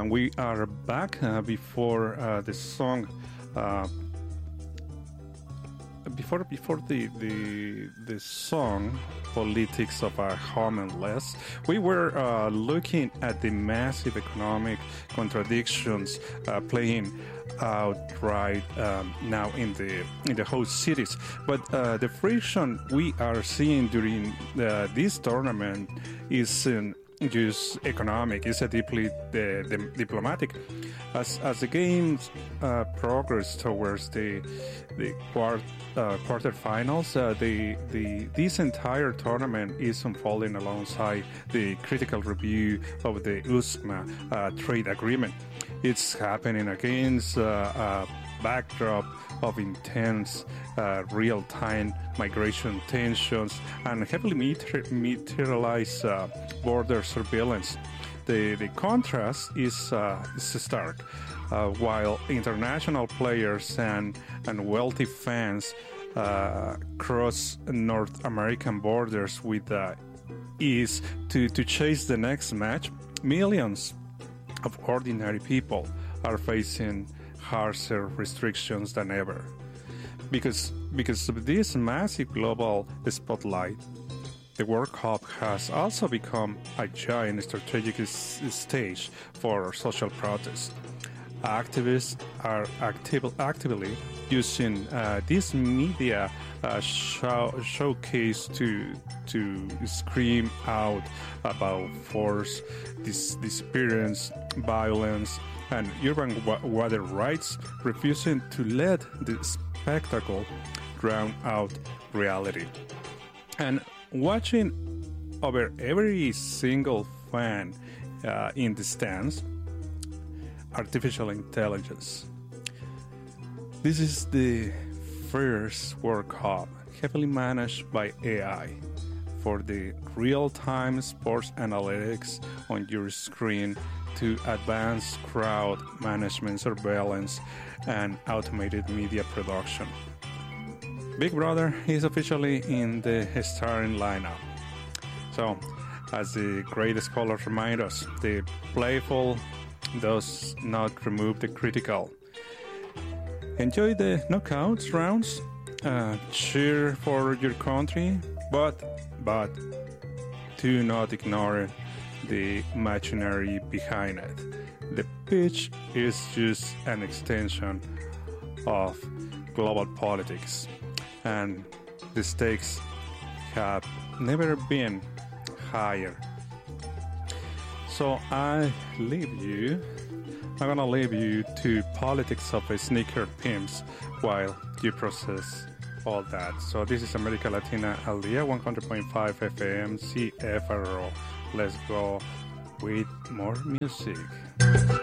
We are back before the song. Before the song "Politics of a Homeless," we were looking at the massive economic contradictions playing out right now in the host cities. But the friction we are seeing during this tournament isn't just economic; it's a deeply diplomatic. As the games progress towards the quarterfinals, this entire tournament is unfolding alongside the critical review of the USMA trade agreement. It's happening against a backdrop of intense real-time migration tensions and heavily militarized border surveillance. The contrast is stark. While international players and wealthy fans cross North American borders with ease to chase the next match, millions of ordinary people are facing harsher restrictions than ever. Because of this massive global spotlight, the World Cup has also become a giant strategic stage for social protest. Activists are actively using this media showcase to scream out about force, disappearance, violence, and urban water rights, refusing to let the spectacle drown out reality. And watching over every single fan in the stands, artificial intelligence. This is the first World Cup heavily managed by AI for the real-time sports analytics on your screen to advanced crowd management, surveillance, and automated media production. Big Brother is officially in the starting lineup. So, as the great scholars remind us, the playful does not remove the critical. Enjoy the knockouts rounds, cheer for your country, but do not ignore the machinery behind it. The pitch is just an extension of global politics, and the stakes have never been higher. So I'm gonna leave you to politics of sneaker pimps while you process all that. So this is America Latina Al Dia, 100.5 FM, CFRO. Let's go with more music.